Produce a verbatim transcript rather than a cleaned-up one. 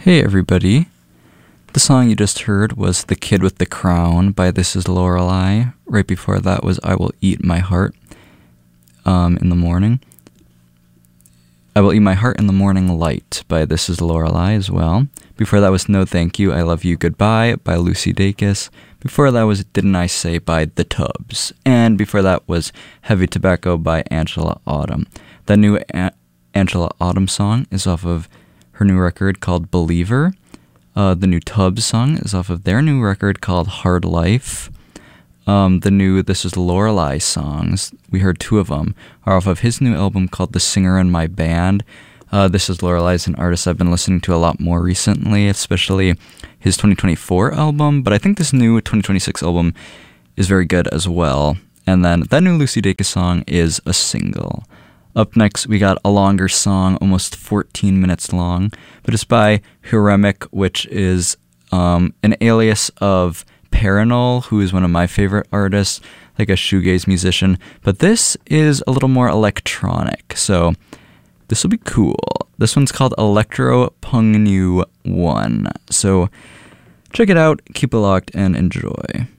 Hey everybody. The song you just heard was The Kid with the Crown by This Is Lorelei. Right before that was I Will Eat My Heart um, in the Morning. I Will Eat My Heart in the Morning Light by This Is Lorelei as well. Before that was No Thank You, I Love You Goodbye by Lucy Dacus. Before that was Didn't I Say by The Tubbs. And before that was Heavy Tobacco by Angela Autumn. That new A- Angela Autumn song is off of her new record called Believer. Uh, the new Tubbs song is off of their new record called Hard Life. Um, the new This Is Lorelei songs, we heard two of them, are off of his new album called The Singer in My Band. Uh, This Is Lorelei is an artist I've been listening to a lot more recently, especially his twenty twenty-four album, but I think this new twenty twenty-six album is very good as well. And then that new Lucy Dacus song is a single. Up next, we got a longer song, almost fourteen minutes long, but it's by Huremic, which is um, an alias of Paranol, who is one of my favorite artists, like a shoegaze musician. But this is a little more electronic, so this will be cool. This one's called Electro Pungnu one, so check it out, keep it locked, and enjoy.